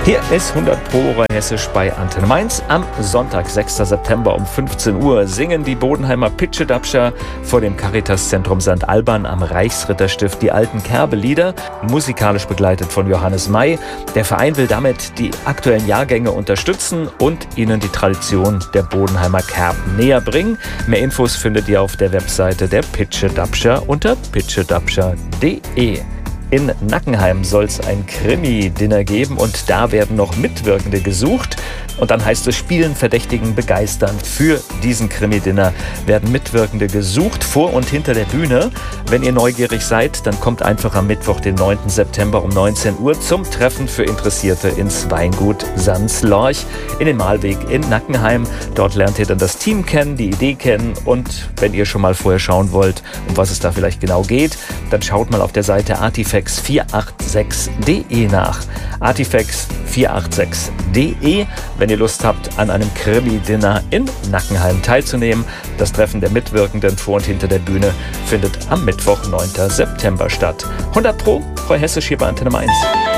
Hier ist 100 Pro Hessisch bei Antenne Mainz. Am Sonntag, 6. September um 15 Uhr singen die Bodenheimer Pitschedabscher vor dem Caritas-Zentrum St. Alban am Reichsritterstift die alten Kerbelieder, musikalisch begleitet von Johannes May. Der Verein will damit die aktuellen Jahrgänge unterstützen und ihnen die Tradition der Bodenheimer Kerben näher bringen. Mehr Infos findet ihr auf der Webseite der Pitschedabscher unter pitschedabscher.de. In Nackenheim soll es ein Krimi-Dinner geben und da werden noch Mitwirkende gesucht. Und dann heißt es Spielen, Verdächtigen, Begeistern. Für diesen Krimi-Dinner werden Mitwirkende gesucht, vor und hinter der Bühne. Wenn ihr neugierig seid, dann kommt einfach am Mittwoch, den 9. September um 19 Uhr zum Treffen für Interessierte ins Weingut Sanslorch in den Mahlweg in Nackenheim. Dort lernt ihr dann das Team kennen, die Idee kennen und wenn ihr schon mal vorher schauen wollt, um was es da vielleicht genau geht, dann schaut mal auf der Seite artifex486.de nach. artifex486.de, wenn ihr Lust habt, an einem Krimi-Dinner in Nackenheim teilzunehmen. Das Treffen der Mitwirkenden vor und hinter der Bühne findet am Mittwoch, 9. September statt. 100 Pro Hessisch hier bei Antenne Mainz.